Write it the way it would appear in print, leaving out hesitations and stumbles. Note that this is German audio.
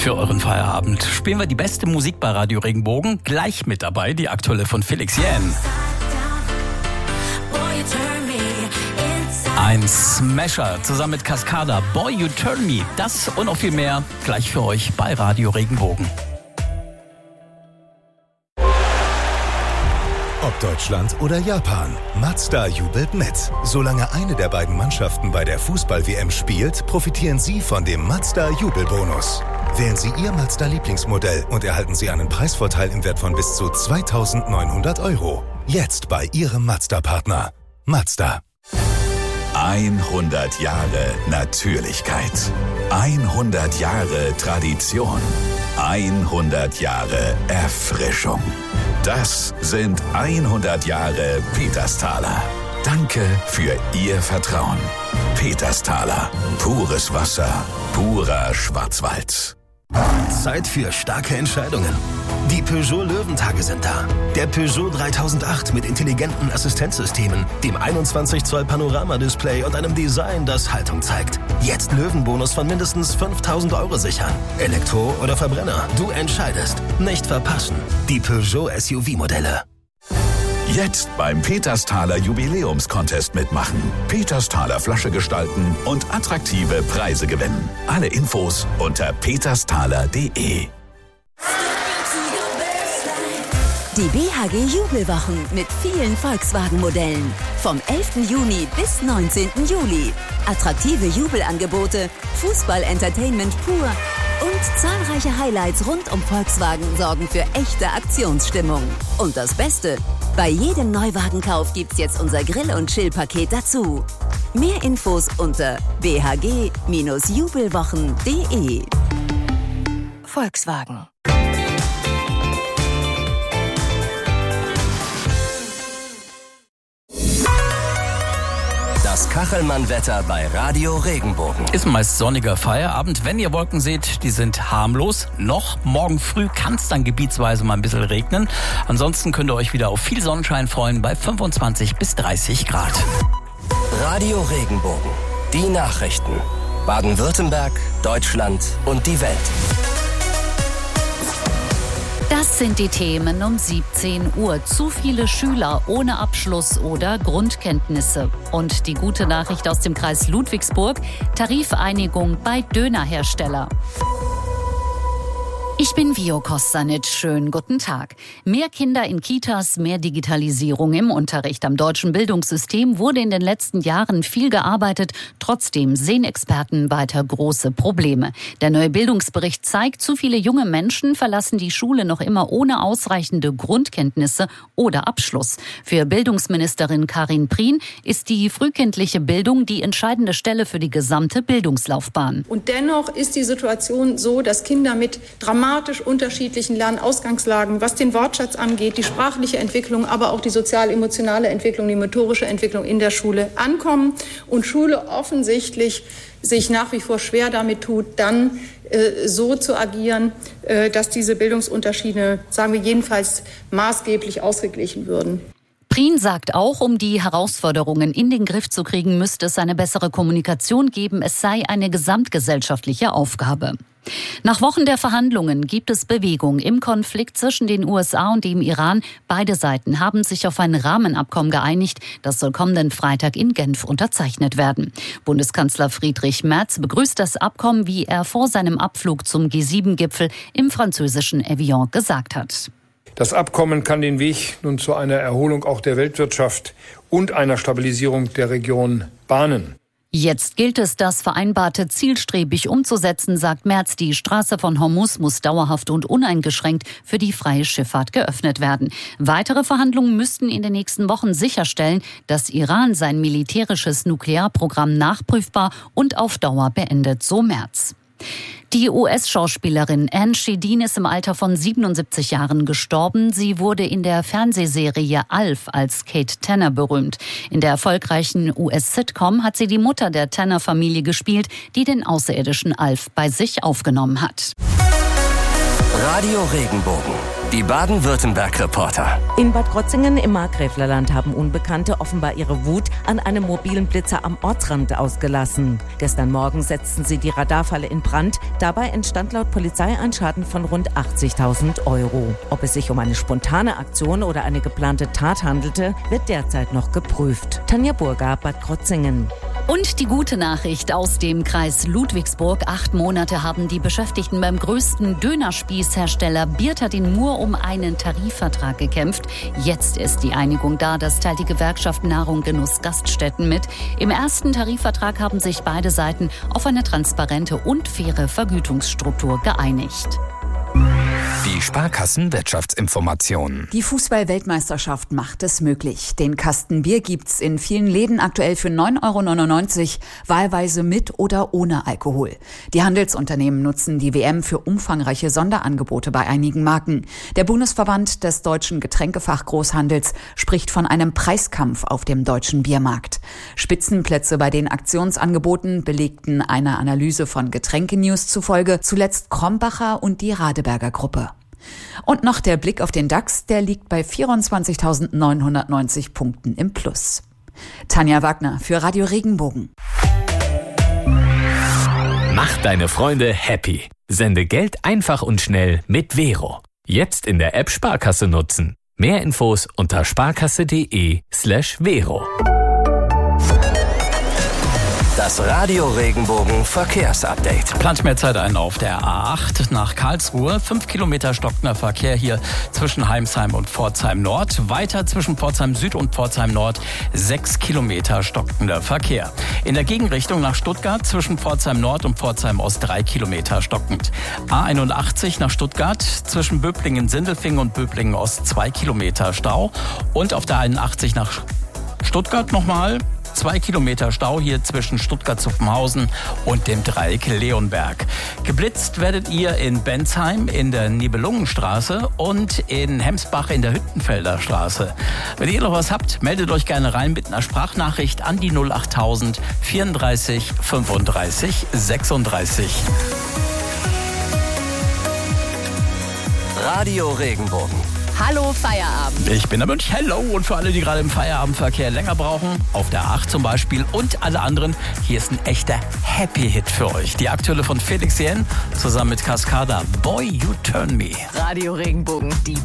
für euren Feierabend spielen wir die beste Musik bei Radio Regenbogen. Gleich mit dabei die aktuelle von Felix Jähn. Ein Smasher zusammen mit Cascada, Boy You Turn Me. Das und noch viel mehr gleich für euch bei Radio Regenbogen. Ob Deutschland oder Japan, Mazda jubelt mit. Solange eine der beiden Mannschaften bei der Fußball-WM spielt, profitieren Sie von dem Mazda-Jubelbonus. Wählen Sie Ihr Mazda-Lieblingsmodell und erhalten Sie einen Preisvorteil im Wert von bis zu 2.900 €. Jetzt bei Ihrem Mazda-Partner. Mazda. 100 Jahre Natürlichkeit. 100 Jahre Tradition. 100 Jahre Erfrischung. Das sind 100 Jahre Petersthaler. Danke für Ihr Vertrauen. Petersthaler. Pures Wasser. Purer Schwarzwald. Zeit für starke Entscheidungen. Die Peugeot Löwentage sind da. Der Peugeot 3008 mit intelligenten Assistenzsystemen, dem 21 Zoll Panoramadisplay und einem Design, das Haltung zeigt. Jetzt Löwenbonus von mindestens 5.000 € sichern. Elektro oder Verbrenner, du entscheidest. Nicht verpassen. Die Peugeot SUV-Modelle. Jetzt beim Petersthaler Jubiläumscontest mitmachen. Petersthaler Flasche gestalten und attraktive Preise gewinnen. Alle Infos unter petersthaler.de. Die BHG Jubelwochen mit vielen Volkswagen-Modellen. Vom 11. Juni bis 19. Juli. Attraktive Jubelangebote, Fußball-Entertainment pur und zahlreiche Highlights rund um Volkswagen sorgen für echte Aktionsstimmung. Und das Beste: bei jedem Neuwagenkauf gibt's jetzt unser Grill- und Chill-Paket dazu. Mehr Infos unter bhg-jubelwochen.de. Volkswagen. Das Kachelmann-Wetter bei Radio Regenbogen. Ist meist sonniger Feierabend. Wenn ihr Wolken seht, die sind harmlos. Noch morgen früh kann es dann gebietsweise mal ein bisschen regnen. Ansonsten könnt ihr euch wieder auf viel Sonnenschein freuen bei 25 bis 30 Grad. Radio Regenbogen. Die Nachrichten. Baden-Württemberg, Deutschland und die Welt. Das sind die Themen um 17 Uhr. Zu viele Schüler ohne Abschluss oder Grundkenntnisse. Und die gute Nachricht aus dem Kreis Ludwigsburg: Tarifeinigung bei Dönerhersteller. Ich bin Vio Kostanic. Schönen guten Tag. Mehr Kinder in Kitas, mehr Digitalisierung im Unterricht. Am deutschen Bildungssystem wurde in den letzten Jahren viel gearbeitet. Trotzdem sehen Experten weiter große Probleme. Der neue Bildungsbericht zeigt, zu viele junge Menschen verlassen die Schule noch immer ohne ausreichende Grundkenntnisse oder Abschluss. Für Bildungsministerin Karin Prien ist die frühkindliche Bildung die entscheidende Stelle für die gesamte Bildungslaufbahn. Und dennoch ist die Situation so, dass Kinder mit dramatisch unterschiedlichen Lernausgangslagen, was den Wortschatz angeht, die sprachliche Entwicklung, aber auch die sozial-emotionale Entwicklung, die motorische Entwicklung in der Schule ankommen und Schule offensichtlich sich nach wie vor schwer damit tut, dann so zu agieren, dass diese Bildungsunterschiede, sagen wir jedenfalls, maßgeblich ausgeglichen würden. Prien sagt auch, um die Herausforderungen in den Griff zu kriegen, müsste es eine bessere Kommunikation geben. Es sei eine gesamtgesellschaftliche Aufgabe. Nach Wochen der Verhandlungen gibt es Bewegung im Konflikt zwischen den USA und dem Iran. Beide Seiten haben sich auf ein Rahmenabkommen geeinigt. Das soll kommenden Freitag in Genf unterzeichnet werden. Bundeskanzler Friedrich Merz begrüßt das Abkommen, wie er vor seinem Abflug zum G7-Gipfel im französischen Evian gesagt hat. Das Abkommen kann den Weg nun zu einer Erholung auch der Weltwirtschaft und einer Stabilisierung der Region bahnen. Jetzt gilt es, das Vereinbarte zielstrebig umzusetzen, sagt Merz. Die Straße von Hormuz muss dauerhaft und uneingeschränkt für die freie Schifffahrt geöffnet werden. Weitere Verhandlungen müssten in den nächsten Wochen sicherstellen, dass Iran sein militärisches Nuklearprogramm nachprüfbar und auf Dauer beendet, so Merz. Die US-Schauspielerin Anne Shedin ist im Alter von 77 Jahren gestorben. Sie wurde in der Fernsehserie Alf als Kate Tanner berühmt. In der erfolgreichen US-Sitcom hat sie die Mutter der Tanner-Familie gespielt, die den außerirdischen Alf bei sich aufgenommen hat. Radio Regenbogen, die Baden-Württemberg-Reporter. In Bad Krozingen im Markgräflerland haben Unbekannte offenbar ihre Wut an einem mobilen Blitzer am Ortsrand ausgelassen. Gestern Morgen setzten sie die Radarfalle in Brand. Dabei entstand laut Polizei ein Schaden von rund 80.000 €. Ob es sich um eine spontane Aktion oder eine geplante Tat handelte, wird derzeit noch geprüft. Tanja Burger, Bad Krozingen. Und die gute Nachricht aus dem Kreis Ludwigsburg. 8 Monate haben die Beschäftigten beim größten Dönerspießhersteller Birter den Mur um einen Tarifvertrag gekämpft. Jetzt ist die Einigung da, das teilt die Gewerkschaft Nahrung Genuss Gaststätten mit. Im ersten Tarifvertrag haben sich beide Seiten auf eine transparente und faire Vergütungsstruktur geeinigt. Die Sparkassen-Wirtschaftsinformationen. Die Fußball-Weltmeisterschaft macht es möglich. Den Kasten Bier gibt's in vielen Läden aktuell für 9,99 €, wahlweise mit oder ohne Alkohol. Die Handelsunternehmen nutzen die WM für umfangreiche Sonderangebote bei einigen Marken. Der Bundesverband des deutschen Getränkefachgroßhandels spricht von einem Preiskampf auf dem deutschen Biermarkt. Spitzenplätze bei den Aktionsangeboten belegten einer Analyse von Getränke-News zufolge zuletzt Krombacher und die Radeberger Gruppe. Und noch der Blick auf den DAX, der liegt bei 24.990 Punkten im Plus. Tanja Wagner für Radio Regenbogen. Mach deine Freunde happy. Sende Geld einfach und schnell mit Vero. Jetzt in der App Sparkasse nutzen. Mehr Infos unter sparkasse.de/Vero. Das Radio Regenbogen Verkehrsupdate. Plant mehr Zeit ein auf der A8 nach Karlsruhe. 5 Kilometer stockender Verkehr hier zwischen Heimsheim und Pforzheim Nord. Weiter zwischen Pforzheim Süd und Pforzheim Nord 6 Kilometer stockender Verkehr. In der Gegenrichtung nach Stuttgart zwischen Pforzheim Nord und Pforzheim Ost 3 Kilometer stockend. A81 nach Stuttgart zwischen Böblingen-Sindelfingen und Böblingen Ost 2 Kilometer Stau. Und auf der 81 nach Stuttgart nochmal 2 Kilometer Stau hier zwischen Stuttgart-Zuffenhausen und dem Dreieck Leonberg. Geblitzt werdet ihr in Bensheim in der Nibelungenstraße und in Hemsbach in der Hüttenfelder Straße. Wenn ihr noch was habt, meldet euch gerne rein mit einer Sprachnachricht an die 08000 34 35 36. Radio Regenbogen. Hallo Feierabend. Ich bin der Mönch. Hello. Und für alle, die gerade im Feierabendverkehr länger brauchen, auf der 8 zum Beispiel und alle anderen, hier ist ein echter Happy-Hit für euch. Die aktuelle von Felix Jähn zusammen mit Cascada. Boy, You Turn Me. Radio Regenbogen, die